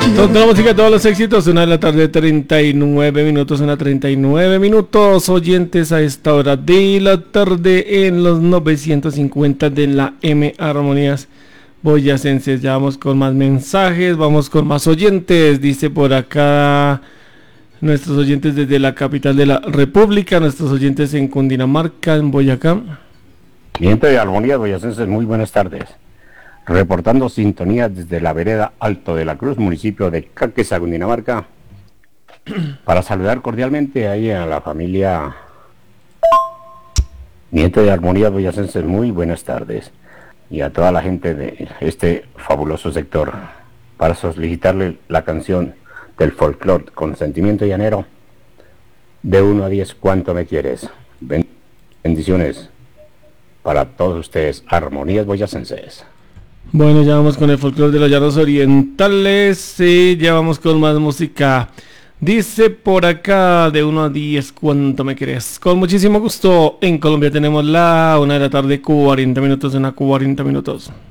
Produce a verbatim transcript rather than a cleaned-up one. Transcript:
Toda la música, todos los éxitos, una de la tarde, treinta y nueve minutos, una treinta y nueve minutos, oyentes a esta hora de la tarde en los novecientos cincuenta de la M Armonías Boyacenses. Ya vamos con más mensajes, vamos con más oyentes, dice por acá nuestros oyentes desde la capital de la República, nuestros oyentes en Cundinamarca, en Boyacá. Cliente de Armonías Boyacenses, muy buenas tardes. Reportando sintonía desde la vereda Alto de la Cruz, municipio de Caquesa, Cundinamarca, para saludar cordialmente ahí a la familia Nieto de Armonías Boyacenses, muy buenas tardes, y a toda la gente de este fabuloso sector, para solicitarle la canción del folclore con sentimiento llanero, de uno a diez, ¿cuánto me quieres? Bendiciones para todos ustedes, Armonías Boyacenses. Bueno, ya vamos con el folclore de los llanos orientales y ya vamos con más música. Dice por acá de uno a diez, ¿cuánto me querés? Con muchísimo gusto. En Colombia tenemos la una de la tarde, cuarenta minutos, una cuarenta minutos.